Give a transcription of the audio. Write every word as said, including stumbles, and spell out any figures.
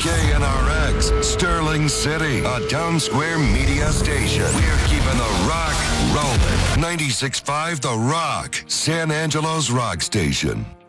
K N R X, Sterling City, a Town Square media station. We're keeping the rock rolling. ninety-six point five The Rock, San Angelo's rock station.